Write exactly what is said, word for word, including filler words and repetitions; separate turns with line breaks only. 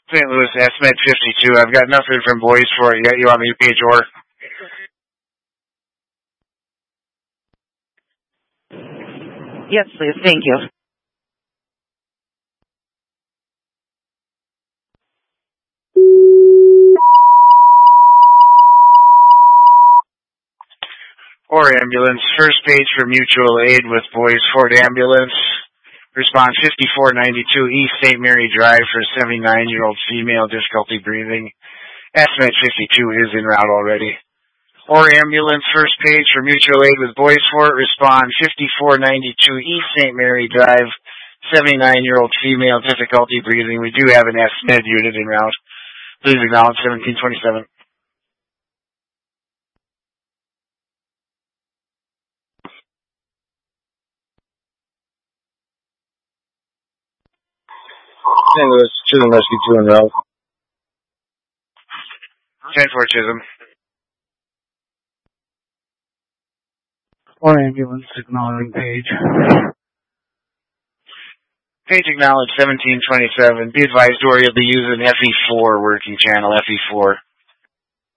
Saint Louis, S M E D fifty-two. I've got nothing from boys for it yet. You want me to page or?
Yes, please. Thank you.
Or ambulance. First page for mutual aid with Boys Fort Ambulance. Respond fifty-four ninety-two East Saint Mary Drive for seventy-nine-year-old female, difficulty breathing. S M E D fifty-two is en route already. Or ambulance. First page for mutual aid with Boys Fort. Respond fifty-four ninety-two East Saint Mary Drive, seventy-nine-year-old female, difficulty breathing. We do have an S M E D unit en route. Please acknowledge seventeen twenty-seven.
Saint Louis, Chisholm Rescue two en route.
ten four Chisholm.
Or ambulance, acknowledging page.
Page acknowledged seventeen twenty-seven. Be advised, Dory will be using F E four working channel, F E four.